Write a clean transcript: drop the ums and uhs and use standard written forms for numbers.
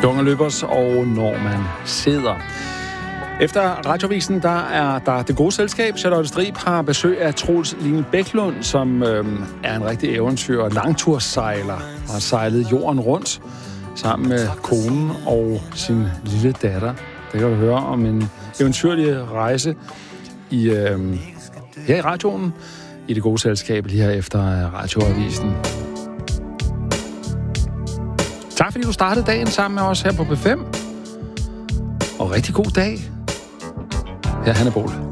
Jungle Løbers og Når man sidder. Efter Radioavisen, der er der Det Gode Selskab. Charlotte Strib har besøg af Troels Line Bæklund, som er en rigtig eventyr og langturssejler og har sejlet jorden rundt sammen med konen og sin lille datter. Der kan du høre om en eventyrlig rejse her i radioen i Det Gode Selskab lige her efter Radioavisen. Tak fordi du startede dagen sammen med os her på B5. Og rigtig god dag. Her er Hanne Bohl.